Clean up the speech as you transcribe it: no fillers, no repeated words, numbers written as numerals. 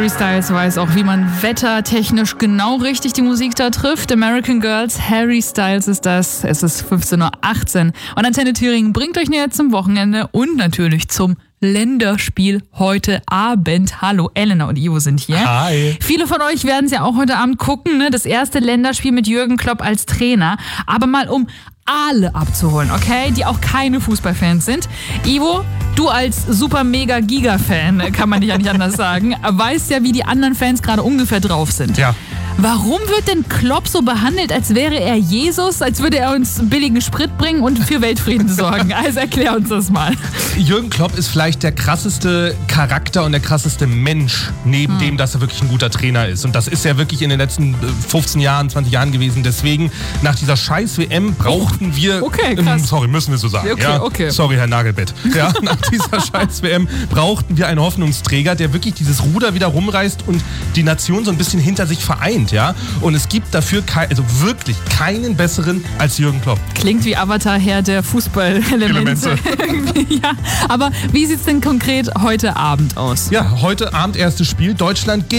Styles weiß auch, wie man wettertechnisch genau richtig die Musik da trifft. American Girls, Harry Styles ist das. Es ist 15.18 Uhr. Und Antenne Thüringen bringt euch näher zum Wochenende und natürlich zum Länderspiel heute Abend. Hallo, Elena und Ivo sind hier. Hi. Viele von euch werden es ja auch heute Abend gucken, ne? Das erste Länderspiel mit Jürgen Klopp als Trainer. Aber mal um alle abzuholen, okay? Die auch keine Fußballfans sind. Ivo, du als super mega Giga-Fan, kann man dich ja nicht anders sagen, weißt ja, wie die anderen Fans gerade ungefähr drauf sind. Ja. Warum wird denn Klopp so behandelt, als wäre er Jesus, als würde er uns billigen Sprit bringen und für Weltfrieden sorgen? Also erklär uns das mal. Jürgen Klopp ist vielleicht der krasseste Charakter und der krasseste Mensch, neben dem, dass er wirklich ein guter Trainer ist. Und das ist er wirklich in den letzten 15 Jahren, 20 Jahren gewesen. Deswegen, nach dieser scheiß WM brauchten wir... Okay, krass. Sorry, müssen wir so sagen. Okay, ja? okay. Sorry, Herr Nagelbett. Ja, nach dieser scheiß WM brauchten wir einen Hoffnungsträger, der wirklich dieses Ruder wieder rumreißt und die Nation so ein bisschen hinter sich vereint. Ja? Und es gibt dafür wirklich keinen besseren als Jürgen Klopp. Klingt wie Avatar-Herr der Fußballelemente. Ja, aber wie sieht's denn konkret heute Abend aus? Ja, heute Abend erstes Spiel. Deutschland